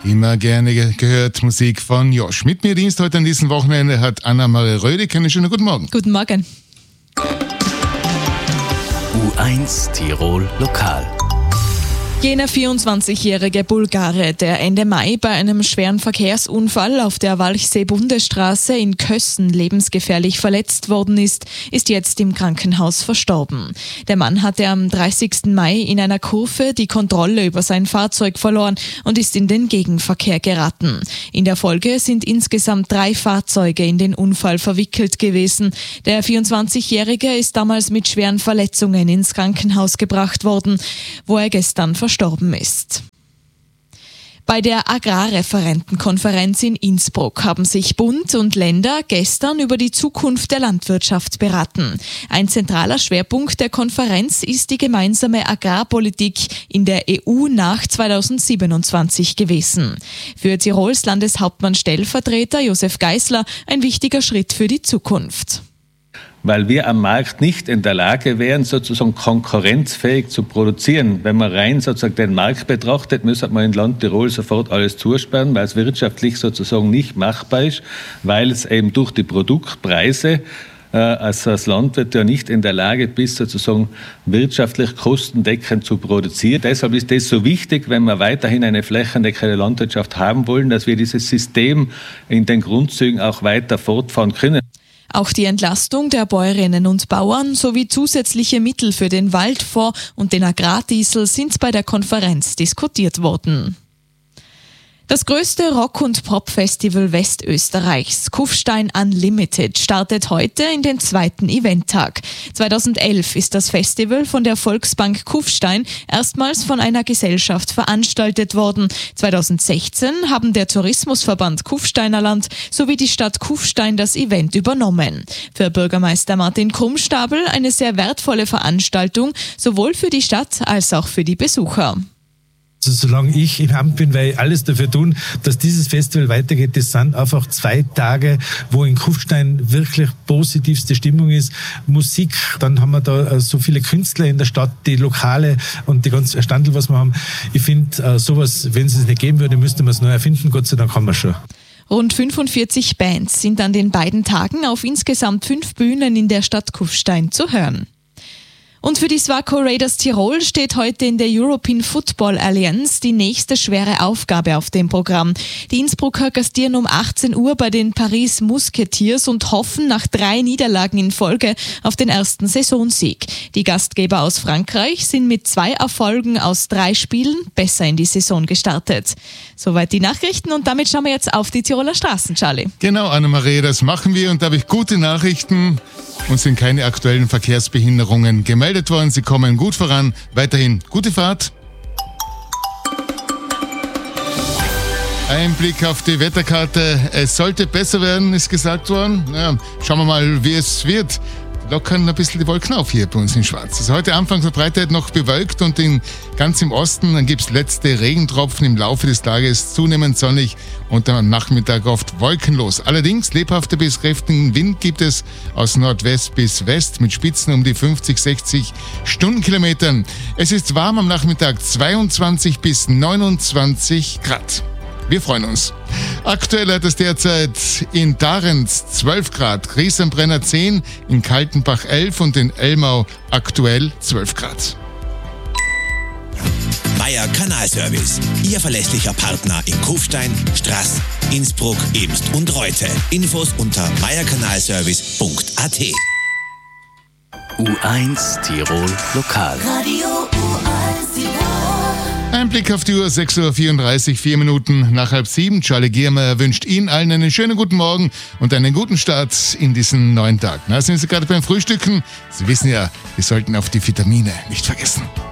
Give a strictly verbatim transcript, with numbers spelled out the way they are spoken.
Immer gerne gehört Musik von Josh. Mit mir Dienst heute an diesem Wochenende hat Anna-Marie Rödig. Einen schönen guten Morgen. Guten Morgen. U eins Tirol Lokal. Jener vierundzwanzigjährige Bulgare, der Ende Mai bei einem schweren Verkehrsunfall auf der Walchsee-Bundesstraße in Kössen lebensgefährlich verletzt worden ist, ist jetzt im Krankenhaus verstorben. Der Mann hatte am dreißigsten Mai in einer Kurve die Kontrolle über sein Fahrzeug verloren und ist in den Gegenverkehr geraten. In der Folge sind insgesamt drei Fahrzeuge in den Unfall verwickelt gewesen. Der vierundzwanzigjährige ist damals mit schweren Verletzungen ins Krankenhaus gebracht worden, wo er gestern verstorben ist. Bei der Agrarreferentenkonferenz in Innsbruck haben sich Bund und Länder gestern über die Zukunft der Landwirtschaft beraten. Ein zentraler Schwerpunkt der Konferenz ist die gemeinsame Agrarpolitik in der E U nach zweitausendsiebenundzwanzig gewesen. Für Tirols Landeshauptmann-Stellvertreter Josef Geisler ein wichtiger Schritt für die Zukunft. Weil wir am Markt nicht in der Lage wären, sozusagen konkurrenzfähig zu produzieren. Wenn man rein sozusagen den Markt betrachtet, müsste man in Land Tirol sofort alles zusperren, weil es wirtschaftlich sozusagen nicht machbar ist, weil es eben durch die Produktpreise äh, als, als Landwirt ja nicht in der Lage bist, sozusagen wirtschaftlich kostendeckend zu produzieren. Deshalb ist das so wichtig, wenn wir weiterhin eine flächendeckende Landwirtschaft haben wollen, dass wir dieses System in den Grundzügen auch weiter fortfahren können. Auch die Entlastung der Bäuerinnen und Bauern sowie zusätzliche Mittel für den Waldfonds und den Agrardiesel sind bei der Konferenz diskutiert worden. Das größte Rock- und Pop-Festival Westösterreichs, Kufstein Unlimited, startet heute in den zweiten Eventtag. zweitausendelf ist das Festival von der Volksbank Kufstein erstmals von einer Gesellschaft veranstaltet worden. zweitausendsechzehn haben der Tourismusverband Kufsteinerland sowie die Stadt Kufstein das Event übernommen. Für Bürgermeister Martin Krummstabel eine sehr wertvolle Veranstaltung, sowohl für die Stadt als auch für die Besucher. Also solange ich im Amt bin, werde ich alles dafür tun, dass dieses Festival weitergeht. Das sind einfach zwei Tage, wo in Kufstein wirklich positivste Stimmung ist. Musik, dann haben wir da so viele Künstler in der Stadt, die Lokale und die ganzen Standel, was wir haben. Ich finde, sowas, wenn es es nicht geben würde, müsste man es neu erfinden. Gott sei Dank haben wir schon. Rund fünfundvierzig Bands sind an den beiden Tagen auf insgesamt fünf Bühnen in der Stadt Kufstein zu hören. Und für die Swarco Raiders Tirol steht heute in der European Football Alliance die nächste schwere Aufgabe auf dem Programm. Die Innsbrucker gastieren um achtzehn Uhr bei den Paris Musketeers und hoffen nach drei Niederlagen in Folge auf den ersten Saisonsieg. Die Gastgeber aus Frankreich sind mit zwei Erfolgen aus drei Spielen besser in die Saison gestartet. Soweit die Nachrichten und damit schauen wir jetzt auf die Tiroler Straßen, Charlie. Genau, Anna-Marie, das machen wir und da habe ich gute Nachrichten. Uns sind keine aktuellen Verkehrsbehinderungen gemeldet worden. Sie kommen gut voran. Weiterhin gute Fahrt. Ein Blick auf die Wetterkarte. Es sollte besser werden, ist gesagt worden. Ja, schauen wir mal, wie es wird. Lockern ein bisschen die Wolken auf hier bei uns in Schwarz. Also heute Anfang der Breitheit noch bewölkt und in, ganz im Osten, dann gibt es letzte Regentropfen im Laufe des Tages, zunehmend sonnig und dann am Nachmittag oft wolkenlos. Allerdings lebhafter bis kräftigen Wind gibt es aus Nordwest bis West mit Spitzen um die fünfzig, sechzig Stundenkilometern. Es ist warm am Nachmittag, zweiundzwanzig bis neunundzwanzig Grad. Wir freuen uns. Aktuell hat es derzeit in Darenz zwölf Grad, Gries am Brenner zehn, in Kaltenbach elf und in Elmau aktuell zwölf Grad. Meier Kanalservice, Ihr verlässlicher Partner in Kufstein, Straß, Innsbruck, Eemst und Reute. Infos unter meierkanalservice punkt a t. U eins Tirol Lokal. Radio U eins Tirol. Ein Blick auf die Uhr, sechs Uhr vierunddreißig, vier Minuten nach halb sieben. Charlie Giermeier wünscht Ihnen allen einen schönen guten Morgen und einen guten Start in diesen neuen Tag. Na, sind Sie gerade beim Frühstücken? Sie wissen ja, wir sollten auf die Vitamine nicht vergessen.